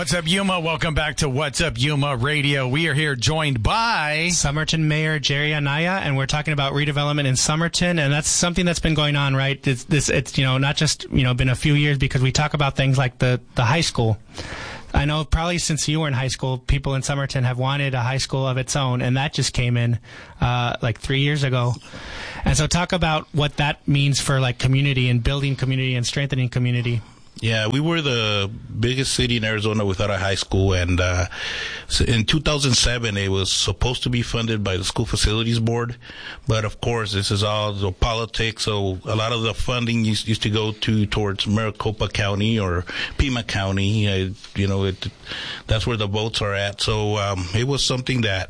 What's up, Yuma? Welcome back to What's Up, Yuma Radio. We are here joined by Somerton Mayor Jerry Anaya, and we're talking about redevelopment in Somerton, and that's something that's been going on, right? It's not just been a few years, because we talk about things like the high school. I know probably since you were in high school, people in Somerton have wanted a high school of its own, and that just came in like 3 years ago. And so talk about what that means for like community and building community and strengthening community. Yeah, we were the biggest city in Arizona without a high school, and so in 2007 it was supposed to be funded by the School Facilities Board, but of course this is all the politics, so a lot of the funding used to go towards Maricopa County or Pima County, that's where the votes are at. So it was something that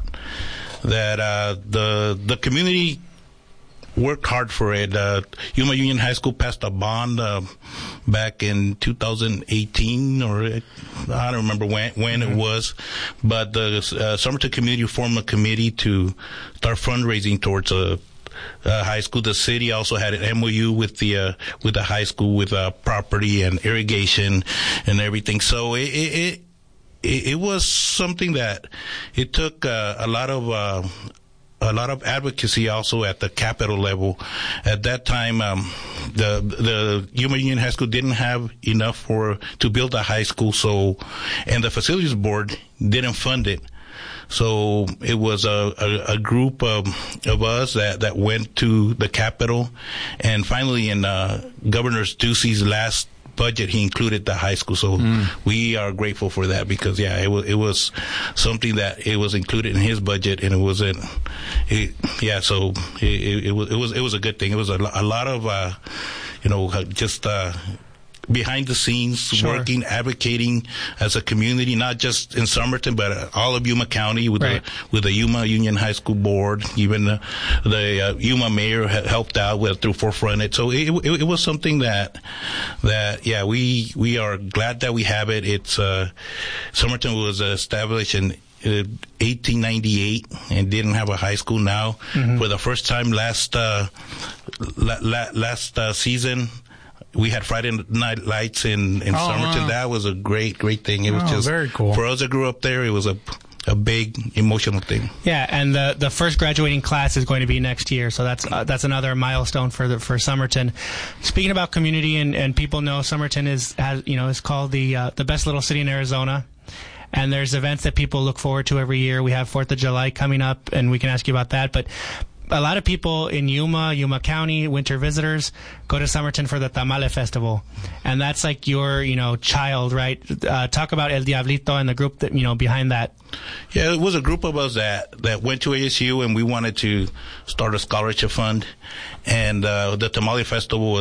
the community worked hard for it. Yuma Union High School passed a bond back in 2018, or I don't remember when it was, but the Somerton community formed a committee to start fundraising towards a high school. The city also had an MOU with the high school with property and irrigation and everything. So it was something that it took a lot of advocacy also at the capital level. At that time, the Yuma Union High School didn't have enough to build a high school, and the Facilities Board didn't fund it. So it was a group of us that went to the Capitol, and finally in Governor Ducey's last budget, he included the high school. So we are grateful for that, because it was something that it was included in his budget, and it was a good thing. It was a lot of just behind the scenes, working, advocating as a community, not just in Somerton, but all of Yuma County with the Yuma Union High School Board. Even the Yuma mayor helped out through Forefront. So it was something that we are glad that we have it. It's Somerton was established in 1898 and didn't have a high school. Now, for the first time last season, we had Friday Night Lights in Somerton. Wow. That was a great thing. It was just very cool. For us that grew up there, it was a big emotional thing. Yeah, and the first graduating class is going to be next year, so that's another milestone for Somerton. Speaking about community, and people know Somerton is called the best little city in Arizona. And there's events that people look forward to every year. We have 4th of July coming up, and we can ask you about that. But a lot of people in Yuma County, winter visitors, go to Somerton for the Tamale Festival. And that's like your, child, right? Talk about El Diablito and the group that, behind that. Yeah, it was a group of us that went to ASU, and we wanted to start a scholarship fund. And the Tamale Festival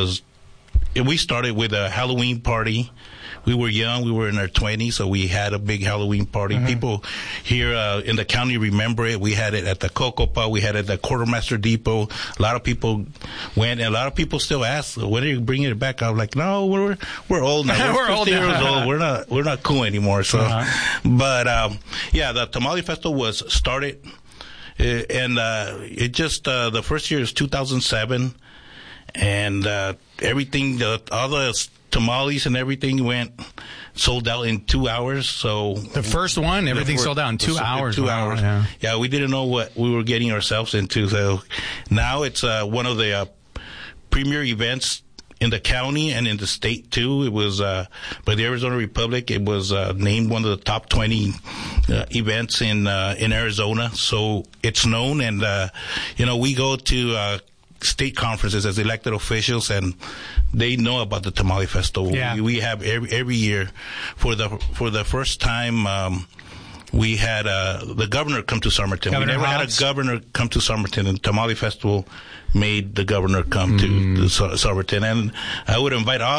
we started with a Halloween party. We were young. We were in our 20s, so we had a big Halloween party. People here in the county remember it. We had it at the Cocopa. We had it at the Quartermaster Depot. A lot of people went, and a lot of people still ask, when are you bringing it back? I was like, no, we're old now. We're 50 years old. We're not cool anymore. So, but the Tamale Festival was started, and it just the first year is 2007, and everything, all the tamales and everything sold out in 2 hours. So the first one, everything sold out in 2 hours. 2 hours. Yeah, we didn't know what we were getting ourselves into. So now it's one of the premier events in the county and in the state too. It was by the Arizona Republic. It was named one of the top 20 events in Arizona. So it's known, and we go to state conferences as elected officials, and they know about the Tamale Festival. Yeah. We have every year. For the first time, we had the governor come to Somerton. Governor we never Hobbs. had a governor come to Somerton, and Tamale Festival made the governor come to Somerton. And I would invite I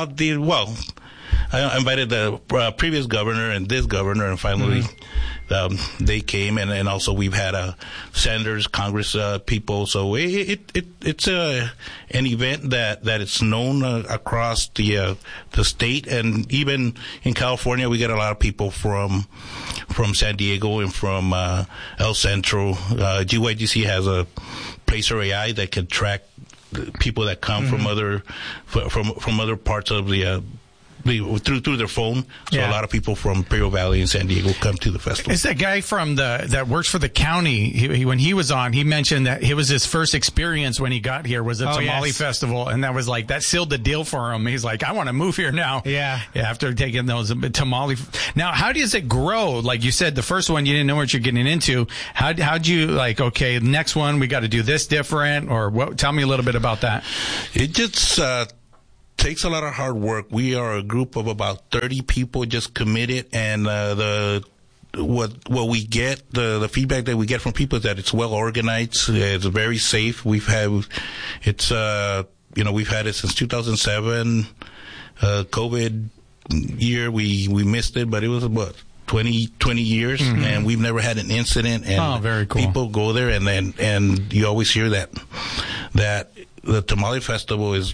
invited the previous governor and this governor, and finally they came, and also we've had senators, Congress people. So it's an event that it's known across the state, and even in California we get a lot of people from San Diego and from El Centro. GYGC has a Placer AI that can track people that come from other parts of the through their phone. So a lot of people from Imperial Valley and San Diego come to the festival. It's that guy that works for the county. He, when he was on, he mentioned that it was his first experience when he got here was a tamale festival, and that sealed the deal for him. He's like, I want to move here now. Yeah. After taking those tamale. Now, how does it grow? Like you said, the first one you didn't know what you're getting into. How'd you like? Okay, next one we got to do this different, or what? Tell me a little bit about that. It just takes a lot of hard work. We are a group of about 30 people just committed, and what we get, the feedback that we get from people is that it's well organized, it's very safe. We've had it since 2007. COVID year we missed it, but it was about 20 years, and we've never had an incident. And very cool. People go there, and you always hear that the Tamale Festival is